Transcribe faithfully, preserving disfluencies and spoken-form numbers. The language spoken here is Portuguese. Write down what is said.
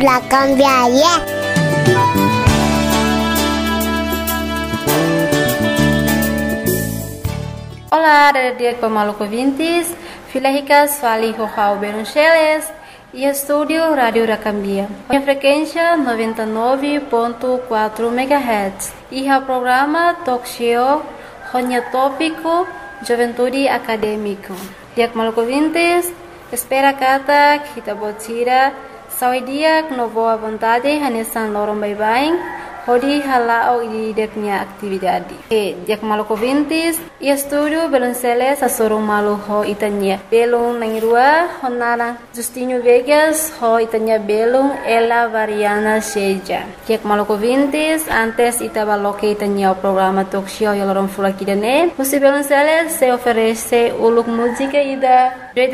Pra cambiar, yeah. Olá, dia com maluco vintes, filhas fali João Beruncheles e estúdio Rádio Racambia. A frequência noventa e nove ponto quatro megahertz e o programa Talk Show Ronya Tópico Juventude Acadêmico. Dia com maluco vintes, espera kata kita botira sawi dia com boa vontade hanesan lorong bye-bye. Hodi halao i deknya atividade. E dia com maluco vintes e estúdio Beruncheles a sorong malu ho itanya. Belung nangirua honara Justinho Vegas ho itanya belung ela variana seja. Dia com maluco vintes antes itaba loke itanya o programa talk show yolorong fulakidane. Musi Beruncheles se oferece uluk música ida